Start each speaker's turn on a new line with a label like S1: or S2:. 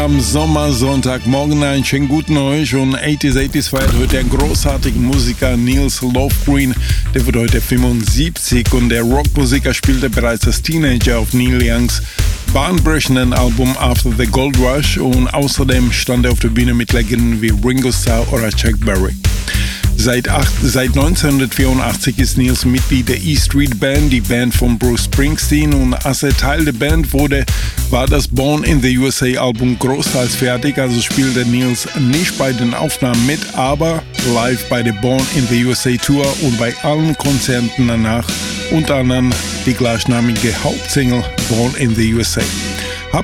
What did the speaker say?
S1: Am Sommersonntagmorgen einen schönen guten euch und 80s feiert heute einen großartigen Musiker, Niels Lofgren, der wird heute 75 und der Rockmusiker spielte bereits als Teenager auf Neil Youngs bahnbrechenden Album After the Gold Rush und außerdem stand er auf der Bühne mit Legenden wie Ringo Starr oder Chuck Berry. Seit 1984 ist Niels Mitglied der E Street Band, die Band von Bruce Springsteen, und als er Teil der Band wurde, war das Born in the USA Album großteils fertig, also spielte Niels nicht bei den Aufnahmen mit, aber live bei der Born in the USA Tour und bei allen Konzerten danach, unter anderem die gleichnamige Hauptsingle Born in the USA.